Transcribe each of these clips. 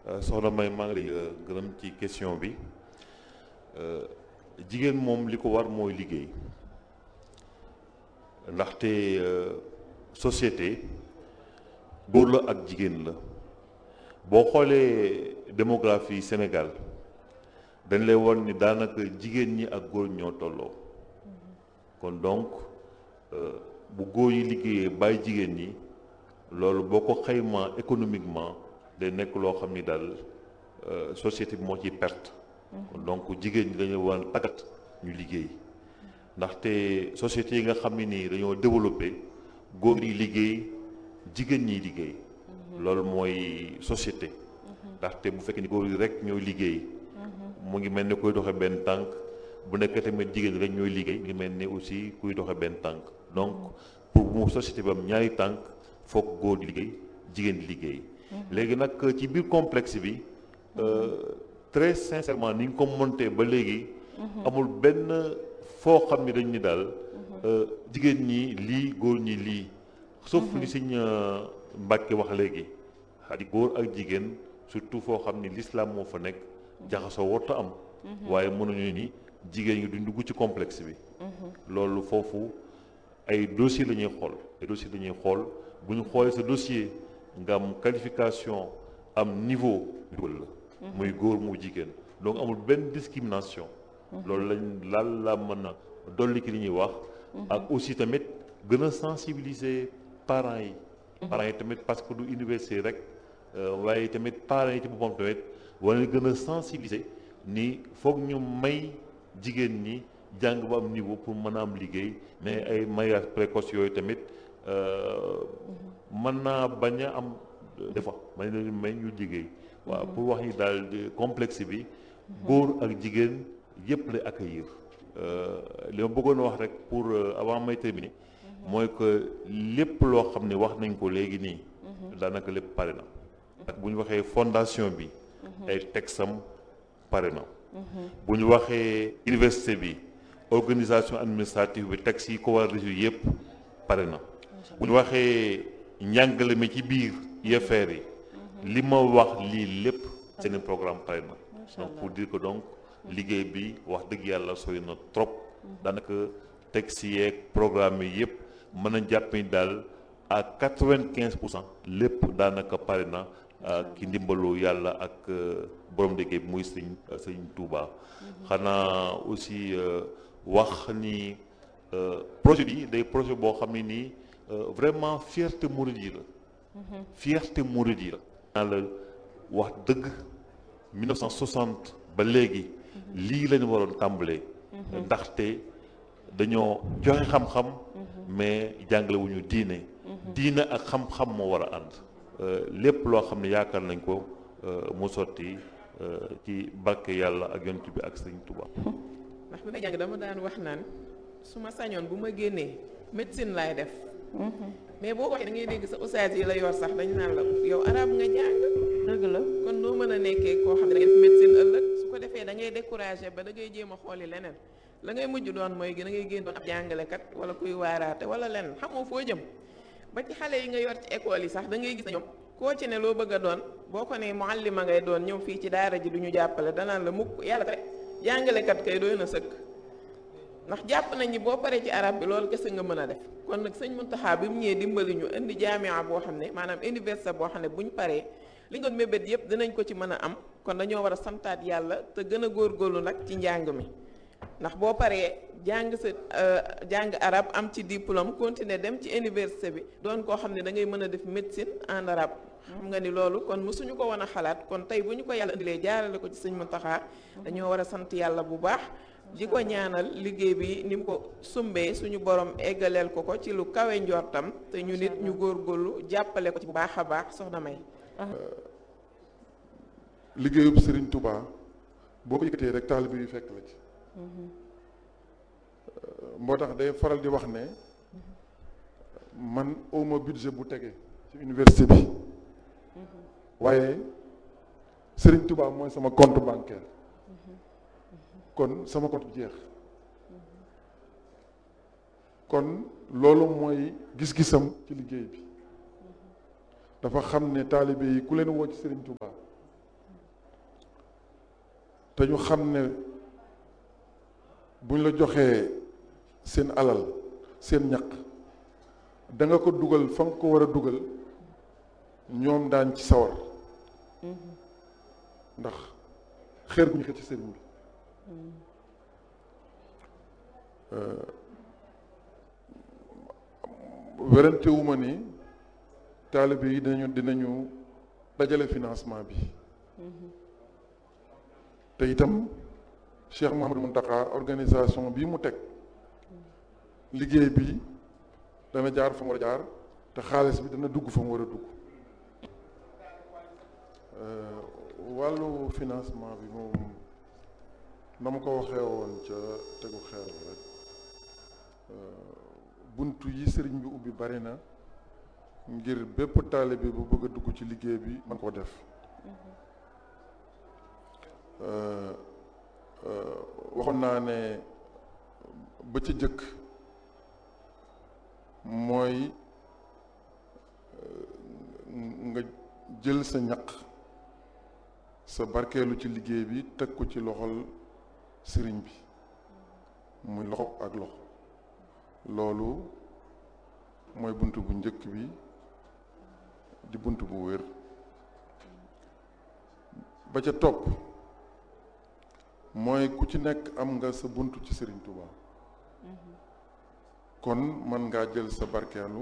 soxna May maa ngi lay gërëm ci question bi jigéen moom li ko war mooy liggéey ndaxte société góor la ak jigéen la boo xoolee démographie Sénégal dañ lay won ni daanaka jigéen ñi ak góor ñoo tolloo kon donc bu góor yi liggéeyee bàyyi jigéen ñi loolu boo ko xaymaa économiquement day nekk loo xam ni daal société bi moo ciy perte. kon donc jigéen ñi dañoo war a tàggat ñu liggéey ndaxte société yi nga xam ne nii dañoo développé góor yi liggéey jigéen ñi liggéey. loolu mooy société. ndaxte bu fekkee ni góor yi rek ñooy liggéey. mu ngi mel ni kuy doxe benn tànk bu nekkee tamit jigéen rek ñooy liggéey mu ngi mel ni aussi kuy doxe benn tànk donc pour mu société bi am ñaari tànk foog góor di liggéey jigéen di liggéey. léegi nag ci biir complexe bi très sincèrement ni ñu ko monté ba léegi. amul benn foo xam ni dañ ni daal jigéen ñi lii góor ñi lii. sauf li Sëñ Mbàkke wax léegi xadi góor ak jigéen surtout foo xam ni l'islam moo fa nekk jaxasoo warta am. waaye mënuñu ni jigéen ñi duñ dugg ci complexe bi. loolu foofu ay dossier la ñuy xool ay dossier la ñuy xool bu ñu xoolee sa dossier nga am qualification am niveau dugal la. muy góor mu jigéen donc amul benn discrimination. loolu laal la mën a dolli ki li ñuy wax. ak aussi tamit gën a sensibiliser parents yi. parents yi tamit parce que du université rek waaye tamit parents yi ci boppam tamit war na gën a sensibiliser ni foog ñu may jigéen ñi jàng ba am niveau pour mën a am liggéey mais ay mariage précoce yooyu tamit mën naa bañ a am des fois may leen may ñu liggéey. waaw pour wax ni daal complexe bi góor ak jigéen yëpp lay accueillir. li ma bëggoon wax rek pour avant may terminer mooy que lépp loo xam ne wax nañ ko léegi nii daanaka lépp pare na ak bu ñu waxee fondation bi ay texam pare na bu ñu waxee université bi organisation administrative bi texte yi ko war a résoudre yëpp pare na bu ñu waxee njàngale mi ci biir UFR yi li ma wax lii lépp seen programme pare na donc pour dire que donc liggéey bi wax dëgg yàlla sori na trop daanaka texte yeeg programme yi yëpp mën a jàpp ni daal à 95% lépp daanaka pare na ki ndimbalu yàlla ak borom liggéey bi muy sëñ Touba. xanaa aussi wax ni projet bi day projet boo xam ne nii vraiment fierté mouride yi la. fierté mouride yi la. naa la wax dëgg 1960 ba léegi lii lañu waroon tàmbalee. ndaxte dañoo joxe xam-xam mais jàngale wu ñu diine. diine ak xam-xam moo war a ànd. lépp loo xam ne yaakaar nañ ko mu sotti ci barke yàlla ak yonent bi ak sëñ Touba. ndax bi may jàng dama daan wax naan su ma sañoon bu ma génnee médecine laay def. mais boo ko waxee da ngay dégg sa ustaas yi la yor sax dañu naan la yow arab nga jàng. dëgg la kon noo mën a nekkee koo xam ne da ngay def médecine ëllëg su ko defee da ngay découragé ba da ngay jéem a xooli leneen la ngay mujj doon mooy da ngay génn doon ab jàngalekat wala kuy waaraate wala leneen xamoo foo jëm. ba ci xale yi nga yor ci école yi sax da ngay gis na ñoom koo ci ne loo bëgg a doon boo ko ne muallima ngay doon ñëw fii ci daara ji du ñu jàppale danaan la mukk yàlla tere jàngalekat kay doy na sëkk ndax jàpp nañ ni boo paree ci arab bi loolu kese nga mën a def kon nag sëñ Muntaxa bi mu ñëwee dimbali ñu indi jaamia boo xam ne maanaam université boo xam ne bu ñu paree li nga mébét yëpp dinañ ko ci mën a am kon dañoo war a santaat yàlla te gën a góorgóorlu nag ci njàng mi ndax boo paree jàng sa jàng arab am ci diplôme continuer dem ci université bi doon koo xam ne da ngay mën a def médecine en arabe xam nga ni loolu kon mësuñu ko woon a xalaat kon tey bu ñu ko yàlla indilee jaarale ko ci sëñ Muntaxa dañoo war a sant yàlla bu baax di ko ñaanal liggéey bi ni mu ko sumbee suñu borom eggaleel ko ci lu kawe njortam te ñu nit ñu góorgóorlu jàppale ko ci bu baax a baax soxna May. liggéeyub Serigne Touba boo ko yëkkatee rek taalibe yu fekk la ci. moo tax day faral di wax ne man awma budget bu tege ci université bi waaye Serigne Touba mooy sama compte bancaire kon sama compte bi jeex kon loolu mooy gis-gisam ci liggéey bi dafa xam ne taalibe yi ku leen woo ci Serigne Touba te ñu xam ne buñ la joxee seen alal seen ñaq da nga ko dugal fa nga ko war a dugal ñoom daañ ci sawar ndax xeer gu ñu xet ci sëriñ bi werantewuma ni taalibe yi dinañu dajale financement bi te itam Cheikh Mouhamadou Mountakha organisation bi mu teg liggéey bi dana jaar fa mu war a jaar te xaalis bi dana dugg fa mu war a dugg wàllu financement bi moom na ma ko waxee woon ca tegu xeer rek buntu yi sëriñ bi ubbi bari na ngir bépp taalibe bu bëgg a dugg ci liggéey bi man koo def waxoon naa ne ba ca jëkk mooy nga jël sa ñaq sa barkeelu ci liggéey bi teg ko ci loxol sëriñ bi muy loxo ak loxo loolu mooy bunt bu njëkk bi di bunt bu wér ba ca topp mooy ku ci nekk am nga sa bunt ci sëriñ Touba kon man ngaa jël sa barkeelu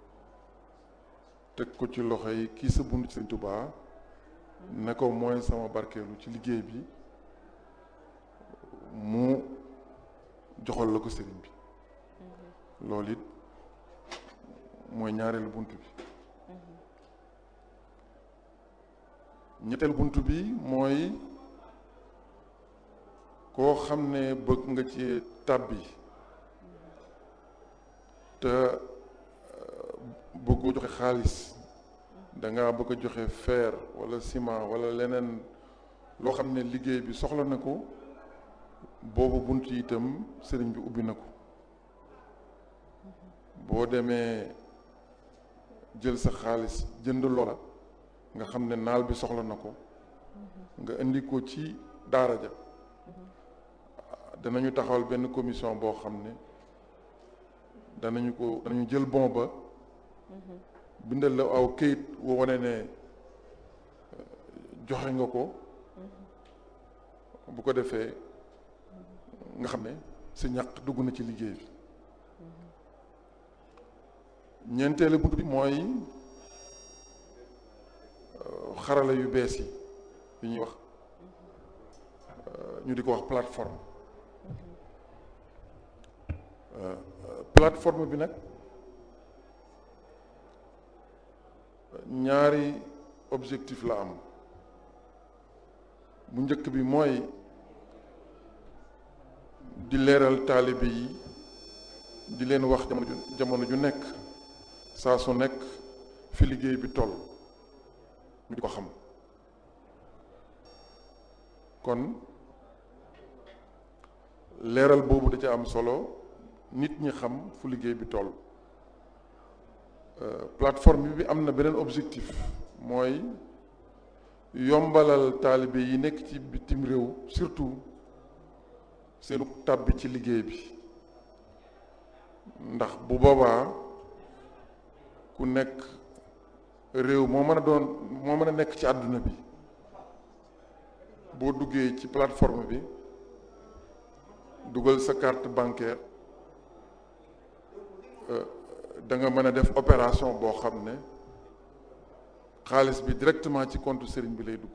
teg ko ci loxo yi kii sa bunt ci sëriñ Touba ne ko mooy sama barkeelu ci liggéey bi mu joxal la ko sëriñ bi loolu it mooy ñaareelu bunt bi ñetteel bunt bi mooy koo xam ne bëgg nga ci tàbbi te bëggoo joxe xaalis danga bëgg a joxe fer wala ciment wala leneen loo xam ne liggéey bi soxla na ko boobu bunt yi itam sëriñ bi ubbi na ko boo demee jël sa xaalis jënd loola nga xam ne naal bi soxla na ko nga indi ko ci daara ja danañu taxawal benn commission boo xam ne danañu jël bon ba bindal la aw këyit woo wane ne joxe nga ko bu ko defee nga xam ne sa ñaq dugg na ci liggéey bi ñeenteelu bunt bi mooy xarala yu bees yi ñuy wax ñu di ko wax plateforme plateforme bi nag ñaari objectif la am bu njëkk bi mooy di leeral taalibe yi di leen wax jamono ju nekk saa su nekk fi liggéey bi toll ñu di ko xam kon leeral boobu da ca am solo nit ñi xam fu liggéey bi toll plateforme bi am na beneen objectif mooy yombalal taalibe yi nekk ci bitim réew surtout seenu tàbbi ci liggéey bi ndax bu boobaa ku nekk réew moo mën a nekk ci àdduna bi boo duggee ci plateforme bi dugal sa carte bancaire da nga mën a def opération boo xam ne xaalis bi directement ci compte sëriñ bi lay dugg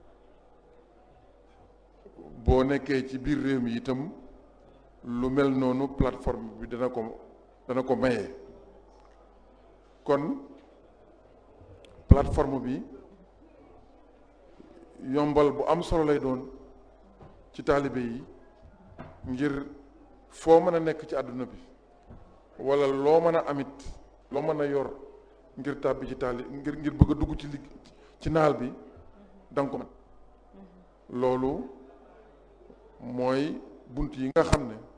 boo nekkee ci biir réew mi itam lu mel noonu plateforme bi dana ko maye kon plateforme bi yombal bu am solo lay doon ci taalibe yi ngir foo mën a nekk ci àdduna bi wala loo mën a amit loo mën a yor ngir tàbbi ci ngir bëgg a dugg ci naal bi danga ko mën loolu mooy bunt yi nga xam ne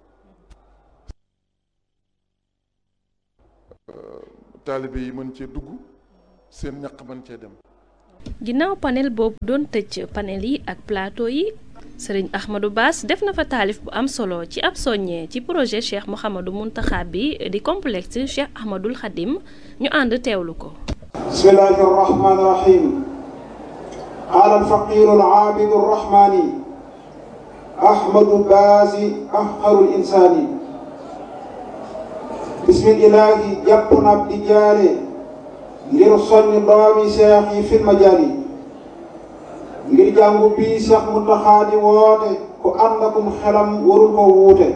taalibe yi mën cee dugg seen ñaq mën cee dem. ginnaaw panel boobu doon tëj panel yi ak plateau yi Serigne Ahmadou Bass def na fa taalif bu am solo ci ab soññee ci projet Cheikh Mouhamadou Mountakha bi di complexe Cheikh Ahmadoul Khadim ñu ànd teewlu ko. bismillahi rahmani rahim. qaala alfaqiru alaabidu arrahmani Ahmadou Bass afqarul insaani. bismillahi jàpp na ab di jaare ngir soññ doomi seex yi fil majaali ngir jàngu bii Cheikh Mountakha di woote ku ànd akum xelam warul ko wuute.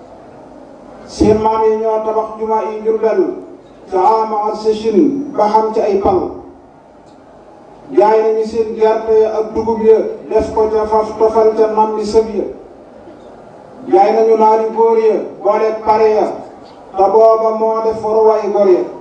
seen maam yi ñoo tabax jumaa yi Jurbel ca ama session ba xam ci ay pal. jaay nañu seen gerte ya ak dugub ya def ko ca faf tofal ca nam bi sëb ya. jaay nañu naari góor ya boole pare ya te booba moo def waruwaay gor ya.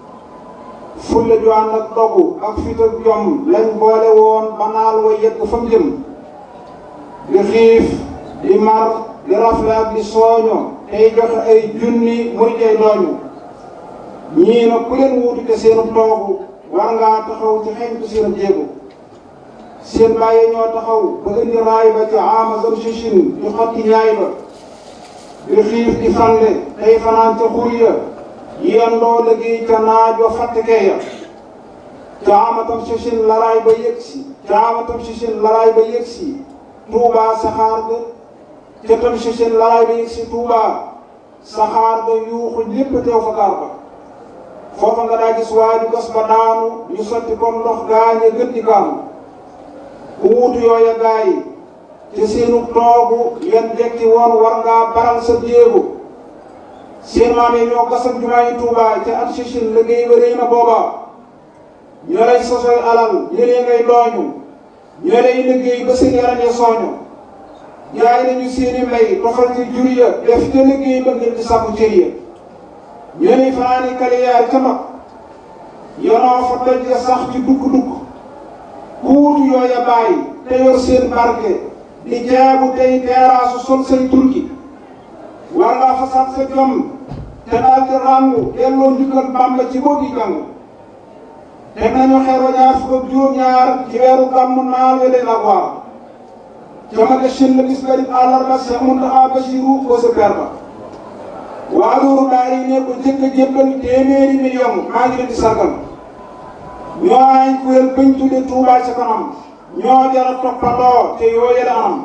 fulla ju ànd ak dogu ak fit ak jom lañ boole woon ba naal wa yegg fa mu jëm. di xiif di mar di rafle ak di sooño tey joxe ay junni muy jay dooñu. ñii nag ku leen wuutu te seenu toogu war ngaa taxaw ci xeñtu seen jéego. seen bàyyi ñoo taxaw ba indi raay ba ci ama zamsichin di xotti ñaay ba. di xiif di fande tey fanaan ca xur ya yendoo liggéey ca naaj wa fàttekee ya. caamatam sichin laraay ba yëgsi caamatam sichin laraay ba yëgsi Tuubaa saxaar ga ca tam sichin laraay ba yëgsi Tuubaa saxaar ga yuuxu ñépp teew fa gaar ba. foofa nga daa gis waaju gas ba daanu ñu sotti comme ndox gaañe gën di gaanu. ku wuutu yooya gaay te seenu toogu yan jekki woon war ngaa baral sa jéego. seen maam yi ñoo gasam jumaa yi Tuubaa ca at sichin liggéey ba rëy na booba. ñoo lay sosoy alal ñëlee ngay dooñu ñoo lay liggéey ba seen yaram ya sooñu. jaay nañu seeni mbay tofal ci jur ya def ca liggéey ba ngir ci sàkku cër ya. ñoo lay fanaani kaliyaar ca mag yonoo fa doj ya sax ci dugg-dugg. ku wutu yooya bàyyi te yor seen barke di jaabu tey teeraasu sol say turki. war ngaa fasaat sa jom te daal di ràngu delloo njukkal Bàmba ci boo di jàng. teg nañu xeer wa ñaar fukk ak juróom-ñaar ci weeru gàmmu naal we leen ak waar. ca ma gëstin la bis garib àllarba Cheikh Mountakha Bassirou ko sa per ba. waa Lourou Daara yi ne ko jëkk a jébbal téeméeri million maa ngi leen di sargal. ñoo ay kuréel bañ tudde Touba ca kanam ñoo jara toppandoo te yoo yële anam.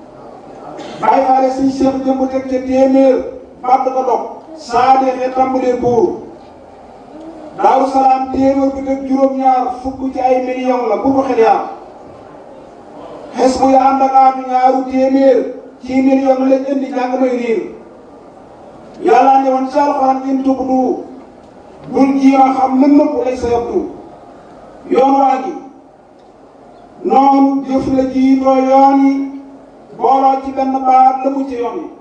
bàyyi faale suñ Cheikh jëmb teg ca téeméer badd ko dog saa deexee tàmbalee buur. Daaru Salaam téeméer bi teg juróom-ñaar fukk ci ay million la bu ko xel yaar. xes bu ya ànd ak aatu ñaaru téeméer ci million lañ indi jàng may riir. yàlla ne woon ci alxuraan in tubdu bul jiima xam lën nëpp lay sa yabdu. yoon waa gi noonu jëf la jiitoo yoon yi booloo ci benn baat la mu ci yoon yi.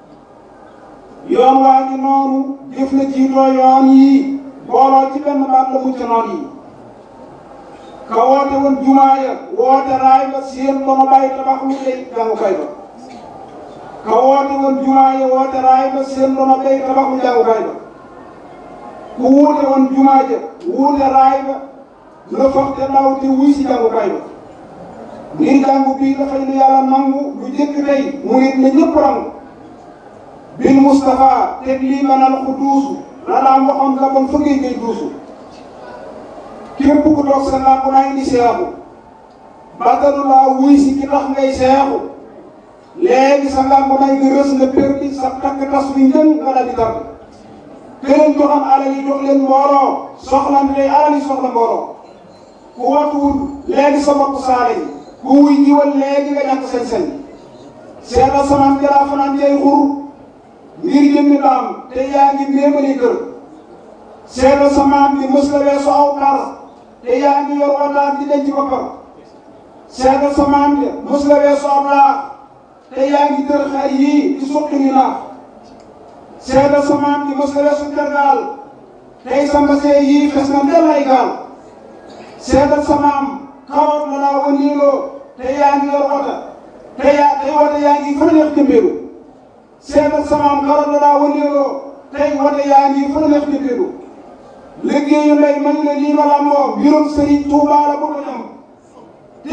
yoon waa gi noonu jëf la jiitoo yoon yi booloo ci benn baat la mu ci noon yi. ka woote woon jumaa ya woote raay ba seen dono bàyyi tabax lu lay jàngukaay ba. ka woote woon jumaa ya woote raay ba seen dono bàyyi tabax lu jàngukaay ba. ku wuute woon jumaa ja wuute raay ba la fax te ndaw te wuy si jàngukaay ba. ngir jàngu bii dafay lu yàlla nangu lu jëkk tey mu nit ne ñëpp rangu. bil Moustapha teg lii manal ku duusu la daan waxoon la bon fa ngay duusu. képp ku toog sa làmp naa indi seexu bàttalu laa wuy si ki tax ngay seexu. léegi sa làmp naa ngi rës nga perdi sa takk tas bi njën nga dal di tar. këleen joxam alal yi jox leen mbooloo soxlan tey alal yi soxla mbooloo. ku watuwul léegi sa bopp saale yi ku wuy jiwal léegi nga ñàkk sañ-sañ. seetal samaan jalaa fanaan jay xur ngir jëmmi daam te yaa ngi méemali kër. seetal samaan bi mës la weesu aw par te yaa ngi yor wataan di denc boppam. seetal samaan bi mës la weesu aw laax te yaa ngi tër xar yii di suqi ni naax. seetal samaan bi mës la weesu tergaal tey sa mbasee yii fes na ndel ay gaal. seetal samaam karoot la daa wëndeeloo te yaa ngi yor wota tey wota yaa ngi fa neex jëmbeelu. seetal samaam karoot la daa wëndeeloo tey wota yaa ngi fa neex jëmbeelu. liggéeyu ndey man la lii ma lamboo mbirum Sëriñ Tuubaa la bu ko jëm te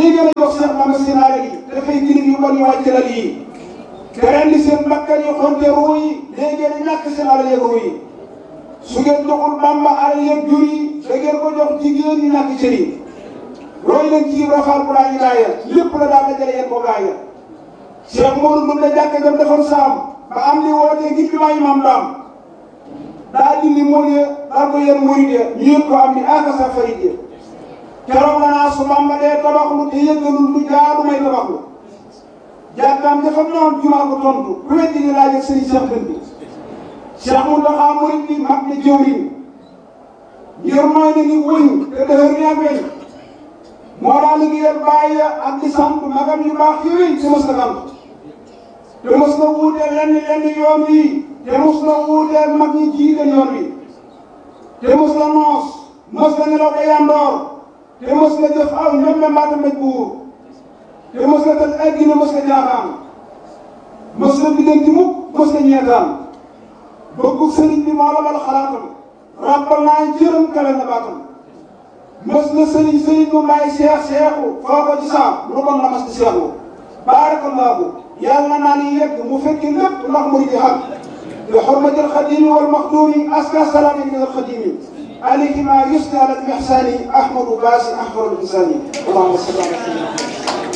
lii ngeen a jox Cheikh Bamba seen alal yi dafay girim yu bon yu wàcc lal yi te ren di seen bakkan yi xonte ruu yi léegi ngeen a ñàkk seen alal yeeg ruu yi su ngeen joxul Bamba alal yeeg jur yi da ngeen ko jox jigéen ñi ñàkk cër yi roy leen ci roxaal bu laa ñu gaaya lépp la daal dajale yéen ko gaaya Cheikh Modou Ndoum la jàkka jam defoon saam ba am li wootee ngir bi maayi maam daam daa dindi mool ya daal ko yéen murid ya ñu yëg ko am ni akasa farid ya keroog la naa su Bamba dee tabaxlu te yëgalul lu jaadu may tabaxlu jàkkaam dafa ñëwoon jumaa ko tontu ku weddi ni laaj ak sëriñ Cheikh Dënd bi Cheikh Mountakha murid bi mag na jëwriñ ngir mooy na ni wëñ te dëhër ni ak weñ moo daal liggéeyal bàyyi ak di sant magam yu baax yooyu te mos na sant te mos na wuuteel lenn yoon wi te mos na wuuteel mag ñi jiite yoon wi te mos na noos mos na nelaw day yandoor te mos na jëf aw ñoom mbaata mbéj buur te mos na tal addina mos na jaaxaan mos na biddanti mukk mos na ñeetaan bëggu sëriñ bi moo la bal xalaatam rappal naa jërëm kawe na baatam mos na sëriñ bu may seexu foo ko ci saam lu bon la mas di seexu baarakallaahu yàlla naa ni yegg mu fekki lépp ndax mu di xam bi xurmatil xadimi wal maxdumi aska salaami min al xadimi alayhi ma yusni ala al ihsani ahmadu baasi ahmadu insani allahumma salli ala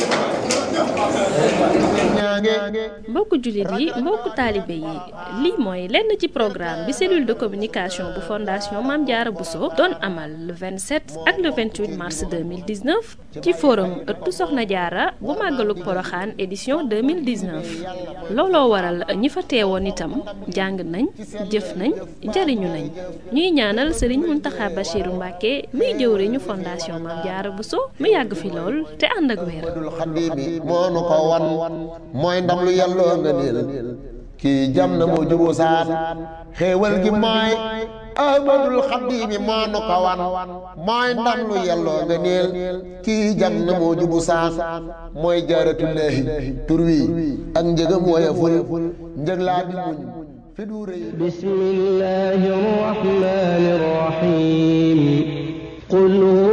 mbokku jullit yi mbokku taalibe yi lii mooy lenn ci programme bi cellule de communication bu fondation Mame Diarra Bousso doon amal le 27 ak le 28 mars 2019 ci forum ëttu Soxna Diarra bu màggalug Poroxaan édition 2019 looloo waral ñi fa teewoon itam jàng nañ jëf nañ jariñu nañ ñuy ñaanal Serigne Mountakha Bachirou Mbacké muy jëwriñu fondation Mame Diarra Bousso mu yàgg fi lool te ànd ak wér. mooy ndam lu yàlloo nga niil kii jam na moo juboo saan xéewal gi mooy ahmadul xaddiimi moo nu ko wan mooy ndam lu yàlloo nga niil kii jam na moo jubu saan mooy jaaratullaahi tur wi ak njëgam woyeful njëg laa di muñ fi du rëy bismillaahi rahmaani rahiim qul